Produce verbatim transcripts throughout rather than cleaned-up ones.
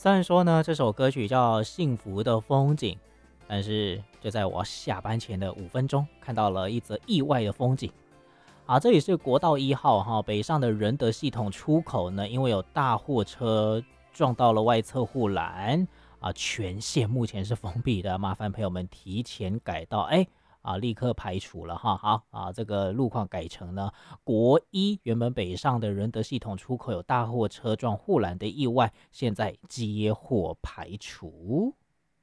虽然说呢，这首歌曲叫《幸福的风景》，但是就在我下班前的五分钟，看到了一则意外的风景。啊，这里是国道一号哈，北上的仁德系统出口呢，因为有大货车撞到了外侧护栏啊，全线目前是封闭的，麻烦朋友们提前改道，哎啊，立刻排除了哈。好啊，这个路况改成呢，国一原本北上的仁德系统出口有大货车撞护栏的意外，现在接获排除。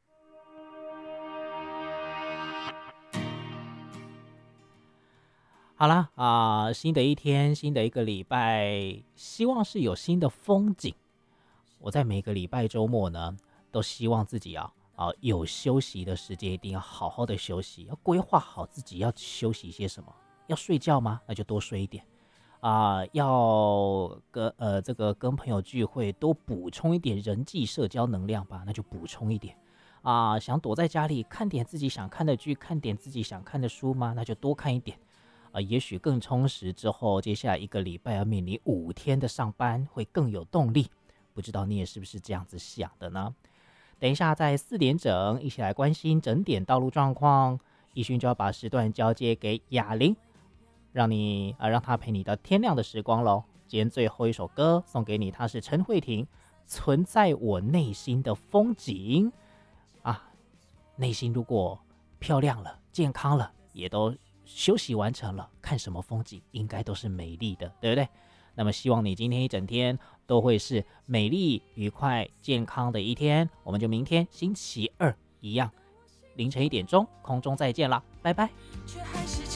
好啦啊、呃新的一天，新的一个礼拜，希望是有新的风景。我在每个礼拜周末呢，都希望自己啊啊、呃有休息的时间，一定要好好的休息，要规划好自己要休息些什么。要睡觉吗？那就多睡一点啊、呃要跟呃这个跟朋友聚会，多补充一点人际社交能量吧，那就补充一点。啊、想躲在家里看点自己想看的剧，看点自己想看的书吗？那就多看一点。呃，也许更充实之后，接下来一个礼拜要面临五天的上班，会更有动力。不知道你也是不是这样子想的呢？等一下在四点整，一起来关心整点道路状况。一勋就要把时段交接给雅玲，让你呃让她陪你到天亮的时光喽。今天最后一首歌送给你，它是陈慧婷《存在我内心的风景》啊。内心如果漂亮了、健康了，也都休息完成了，看什么风景应该都是美丽的，对不对？那么希望你今天一整天都会是美丽、愉快、健康的一天。我们就明天星期二一样，凌晨一点钟空中再见啦，拜拜。